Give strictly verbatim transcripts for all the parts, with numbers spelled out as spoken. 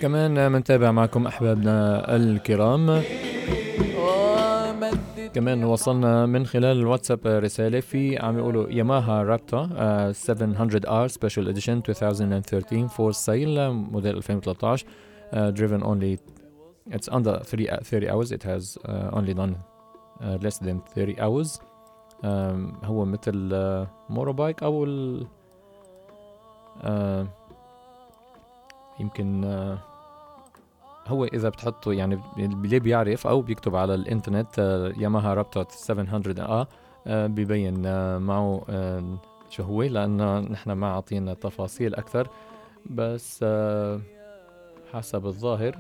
كمان منتابع معكم أحبابنا الكرام. كمان وصلنا من خلال الواتساب رسالة في عم يقولوا ياماها رابتا seven hundred R Special Edition twenty thirteen for sale موديل ألفين وثلاثة عشر uh, driven only it's under thirty hours. It has uh, only done uh, less than thirty hours. um, هو مثل uh, موروبايك أو ال uh, يمكن uh, هو إذا بتحطه يعني اللي بيعرف أو بيكتب على الإنترنت ياماها رابتا seven hundred R بيبين معه شو هو، لأنه نحن ما عطينا تفاصيل أكثر، بس حسب الظاهر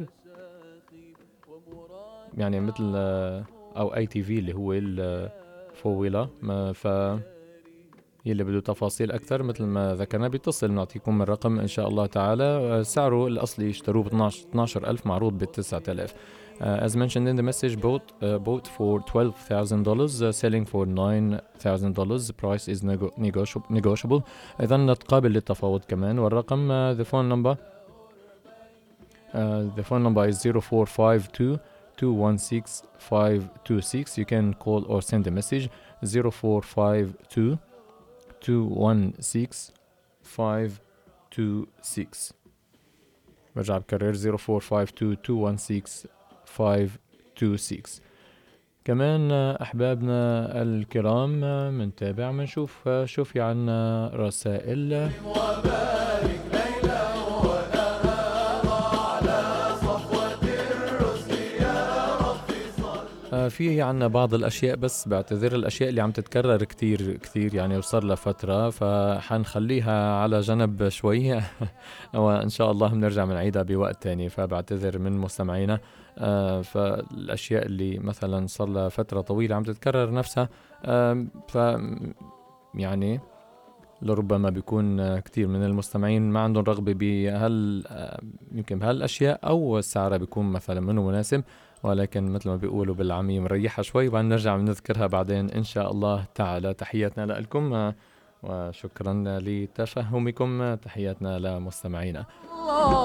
يعني مثل أو أي تي في اللي هو الفويلة، ف يلي بده تفاصيل أكثر مثل ما ذكرنا بيتصل نعطيكم الرقم إن شاء الله تعالى. سعره الأصلي اشتروه ب اثناشر ألف معروض ب تسعة آلاف. Uh, as mentioned in the message, bought uh, bought for twelve thousand dollars, uh, selling for nine thousand dollars. The price is nego- negotiable. negotiable. إذن قابل للتفاوض كمان. والرقم uh, the phone number uh, the phone number is zero four five two two one six five two six. You can call or send a message zero four five two two one six five two six. برجع بكرر zero four five two two one six five two six. كمان أحبابنا الكرام منتابع منشوف شو في عنا رسائل. في عنا بعض الأشياء، بس بعتذر الأشياء اللي عم تتكرر كتير كتير يعني وصار لها فترة، فحنخليها على جنب شوي وإن شاء الله بنرجع بنعيدها بوقت تاني، فبعتذر من مستمعينا. آه فالأشياء اللي مثلا صار لها فترة طويلة عم تتكرر نفسها، آه ف يعني لربما بيكون كتير من المستمعين ما عندهم رغبة بهال يمكن بهالأشياء، أو سعرها بيكون مثلا منه مناسب، ولكن مثل ما بيقولوا بالعامية مريحة شوي، وبعدين نرجع نذكرها بعدين إن شاء الله تعالى. تحياتنا لكم وشكرا لتفهمكم. تحياتنا لمستمعينا.